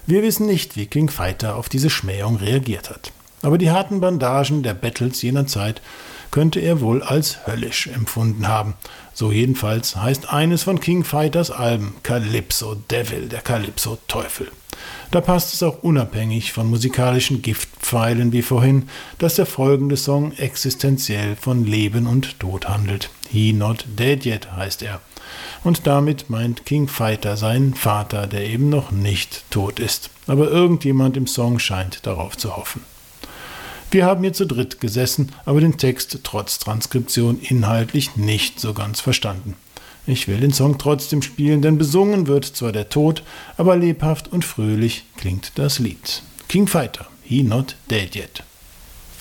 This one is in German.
Wir wissen nicht, wie King Fighter auf diese Schmähung reagiert hat. Aber die harten Bandagen der Battles jener Zeit könnte er wohl als höllisch empfunden haben. So jedenfalls heißt eines von King Fighters Alben, Calypso Devil, der Calypso Teufel. Da passt es auch unabhängig von musikalischen Giftpfeilen wie vorhin, dass der folgende Song existenziell von Leben und Tod handelt. He Not Dead Yet heißt er. Und damit meint King Fighter seinen Vater, der eben noch nicht tot ist. Aber irgendjemand im Song scheint darauf zu hoffen. Wir haben hier zu dritt gesessen, aber den Text trotz Transkription inhaltlich nicht so ganz verstanden. Ich will den Song trotzdem spielen, denn besungen wird zwar der Tod, aber lebhaft und fröhlich klingt das Lied. King Fighter, He Not Dead Yet.